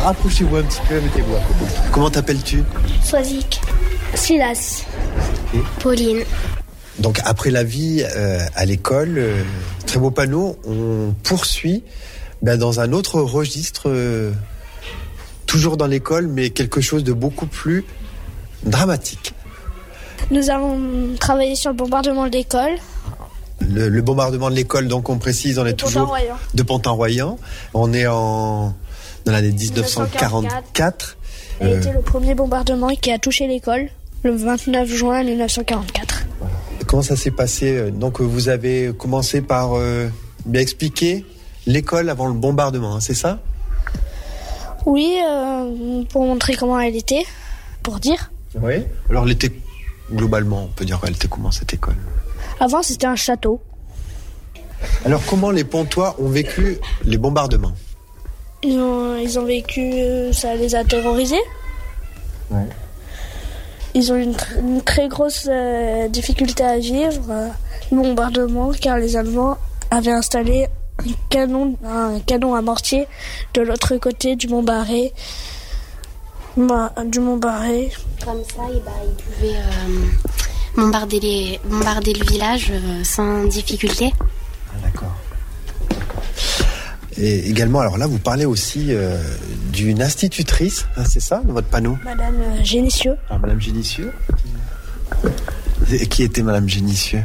Rapprochez-vous un petit peu, mettez-vous à côté. Comment t'appelles-tu? Swazik. Silas. Et Pauline. Donc après la vie à l'école, très beau panneau, on poursuit dans un autre registre, toujours dans l'école, mais quelque chose de beaucoup plus dramatique. Nous avons travaillé sur le bombardement de l'école. Le bombardement de l'école, donc on précise, on est toujours de Pontin-Royan. On est dans l'année 1944. Ça a été le premier bombardement qui a touché l'école, le 29 juin 1944. Comment ça s'est passé? Donc vous avez commencé par bien expliquer l'école avant le bombardement, hein, c'est ça? Oui, pour montrer comment elle était, pour dire. Oui. Alors elle était, globalement, on peut dire elle était comment cette école? Avant, c'était un château. Alors, comment les Pontois ont vécu les bombardements? Ils ont vécu, ça les a terrorisés. Ouais. Ils ont eu une très grosse difficulté à vivre le bombardement, car les Allemands avaient installé un canon à mortier de l'autre côté du Mont-Barré. Comme ça, ils pouvaient bombarder le village sans difficulté. Ah, d'accord. Et également, alors là, vous parlez aussi d'une institutrice, hein, c'est ça, dans votre panneau? Madame Génissieux. Ah, Madame Génissieux. Et qui était Madame Génissieux?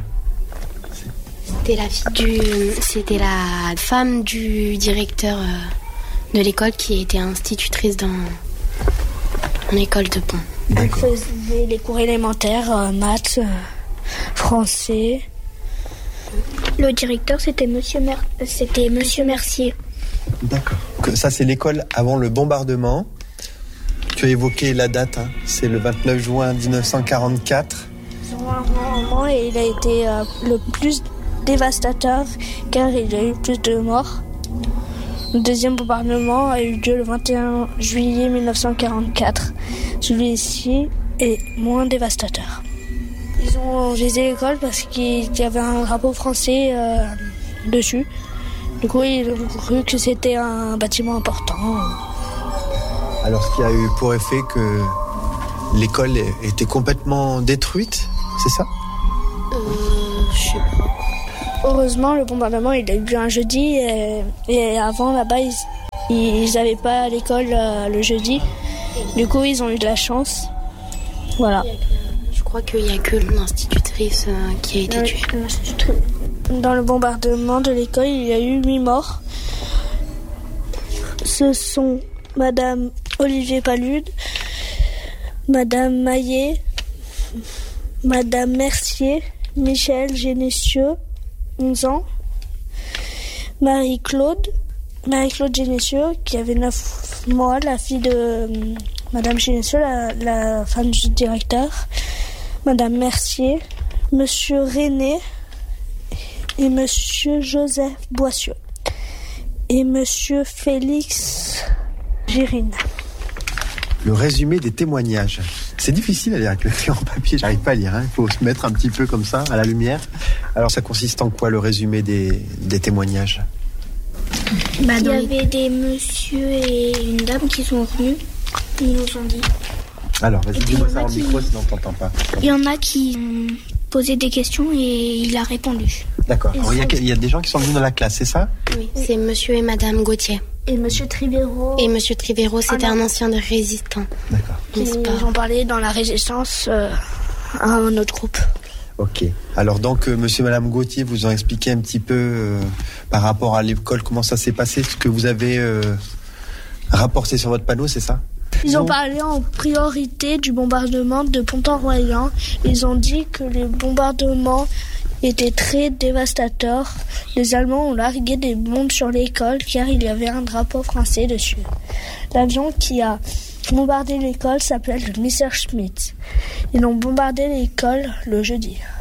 C'était la femme du directeur de l'école qui était institutrice dans l'école de Pont. Elle faisait les cours élémentaires, maths, français. Le directeur, c'était Monsieur Mercier. D'accord. Ça, c'est l'école avant le bombardement. Tu as évoqué la date, hein. C'est le 29 juin 1944. Et il a été le plus dévastateur, car il y a eu plus de morts. Le deuxième bombardement a eu lieu le 21 juillet 1944. Celui-ci est moins dévastateur. Ils ont visé l'école parce qu'il y avait un drapeau français dessus. Du coup, ils ont cru que c'était un bâtiment important. Alors, ce qui a eu pour effet que l'école était complètement détruite, c'est ça? Je sais pas. Heureusement, le bombardement, il a eu lieu un jeudi. Et avant, là-bas, ils n'avaient pas l'école le jeudi. Du coup, ils ont eu de la chance. Voilà. Je crois qu'il n'y a que l'institutrice qui a été tuée. Dans le bombardement de l'école, il y a eu 8 morts. Ce sont Madame Olivier Palude, Madame Maillet, Madame Mercier, Michel Génissieux, 11 ans, Marie-Claude Génissieux, qui avait 9 mois, la fille de Madame Génissieux, la femme du directeur, Madame Mercier, Monsieur René et Monsieur Joseph Boissieu et Monsieur Félix Girine. Le résumé des témoignages. C'est difficile à lire avec le crayon papier, j'arrive pas à lire, hein. Il faut se mettre un petit peu comme ça, à la lumière. Alors ça consiste en quoi, le résumé des témoignages? Il y avait des messieurs et une dame qui sont venus, ils nous ont dit. Alors, vas-y, dis-moi ça en micro, sinon on t'entend pas. Il y en a qui ont posé des questions et il a répondu. D'accord. Alors, il y a des gens qui sont venus dans la classe, c'est ça? Oui, c'est monsieur et madame Gauthier. Et monsieur Trivero. Et monsieur Trivero, c'était un ancien résistant. D'accord. Ils ont parlé dans la résistance à un autre groupe. Ok. Alors donc, monsieur et madame Gauthier vous ont expliqué un petit peu par rapport à l'école, comment ça s'est passé, ce que vous avez rapporté sur votre panneau, c'est ça? Ils ont parlé en priorité du bombardement de Pontin-Royan. Ils ont dit que les bombardements étaient très dévastateurs. Les Allemands ont largué des bombes sur l'école car il y avait un drapeau français dessus. L'avion qui a bombardé l'école s'appelle le Messerschmitt. Ils ont bombardé l'école le jeudi.